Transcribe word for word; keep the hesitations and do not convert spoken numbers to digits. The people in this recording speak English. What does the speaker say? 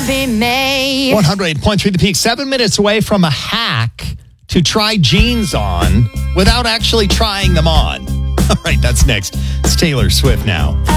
be made. one oh eight point three The Peak, seven minutes away from a hack to try jeans on without actually trying them on. All right, that's next. It's Taylor Swift now.